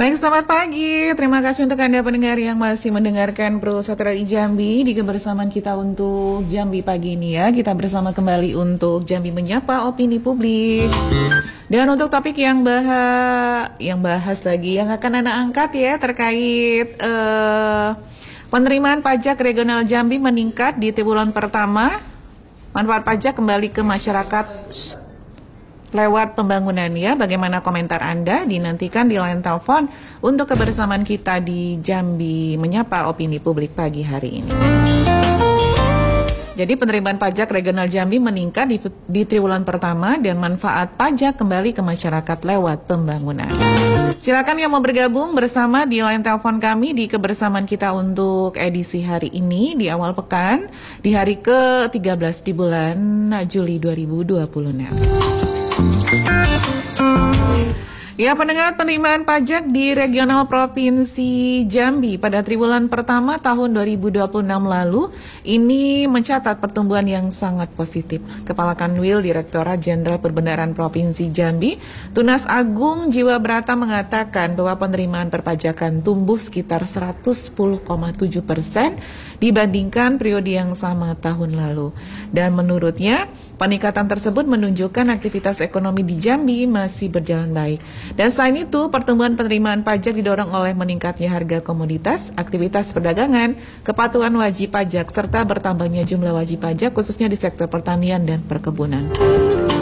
Baik, selamat pagi. Terima kasih untuk Anda pendengar yang masih mendengarkan Pro Satria Jambi di kebersamaan kita untuk Jambi pagi ini ya. Kita bersama kembali untuk Jambi Menyapa Opini Publik. Dan untuk topik yang bahas lagi yang akan Anda angkat ya terkait penerimaan pajak regional Jambi meningkat di triwulan pertama. Manfaat pajak kembali ke masyarakat lewat pembangunan ya. Bagaimana komentar Anda? Dinantikan di line telepon untuk kebersamaan kita di Jambi Menyapa Opini Publik pagi hari ini. Jadi penerimaan pajak regional Jambi meningkat di triwulan pertama dan manfaat pajak kembali ke masyarakat lewat pembangunan. Silakan yang mau bergabung bersama di line telepon kami di kebersamaan kita untuk edisi hari ini di awal pekan di hari ke-13 di bulan Juli 2026. Ya, pendengar, penerimaan pajak di regional Provinsi Jambi pada triwulan pertama tahun 2026 lalu ini mencatat pertumbuhan yang sangat positif. Kepala Kanwil Direktorat Jenderal Perbendaharaan Provinsi Jambi, Tunas Agung Jiwabrata mengatakan bahwa penerimaan perpajakan tumbuh sekitar 110,7% dibandingkan periode yang sama tahun lalu. Dan menurutnya, peningkatan tersebut menunjukkan aktivitas ekonomi di Jambi masih berjalan baik. Dan selain itu, pertumbuhan penerimaan pajak didorong oleh meningkatnya harga komoditas, aktivitas perdagangan, kepatuhan wajib pajak, serta bertambahnya jumlah wajib pajak khususnya di sektor pertanian dan perkebunan.